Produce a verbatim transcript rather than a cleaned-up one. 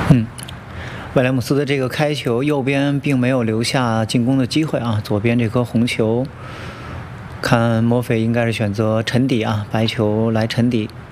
嗯，威廉姆斯的这个开球，右边并没有留下进攻的机会啊，左边这颗红球，看墨菲应该是选择沉底啊，白球来沉底。